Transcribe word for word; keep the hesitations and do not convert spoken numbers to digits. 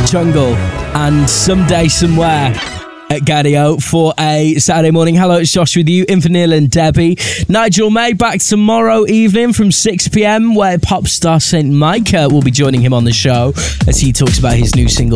Jungle and Someday Somewhere at Gadio for a Saturday morning. Hello, it's Josh with you, in for Neil and Debbie. Nigel May back tomorrow evening from six p.m, where pop star Saint Micah will be joining him on the show as he talks about his new single